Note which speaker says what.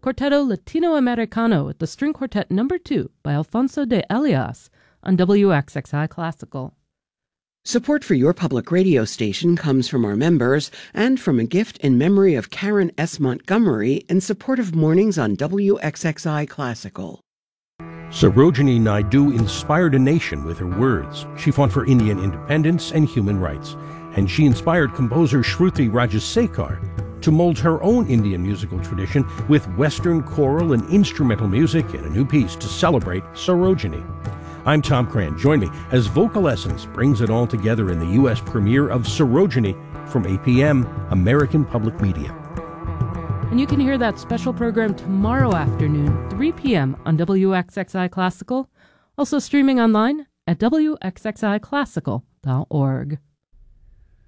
Speaker 1: Quarteto Latinoamericano with the String Quartet No. 2 by Alfonso de Elias on WXXI Classical.
Speaker 2: Support for your public radio station comes from our members and from a gift in memory of Karen S. Montgomery in support of mornings on WXXI Classical.
Speaker 3: Sarojini Naidu inspired a nation with her words. She fought for Indian independence and human rights, and she inspired composer Shruti Rajasekar to mold her own Indian musical tradition with Western choral and instrumental music in a new piece to celebrate Sarojini. I'm Tom Cran. Join me as Vocal Essence brings it all together in the U.S. premiere of Sarojini from 8 p.m. American Public Media.
Speaker 1: And you can hear that special program tomorrow afternoon, 3 p.m. on WXXI Classical, also streaming online at WXXIClassical.org.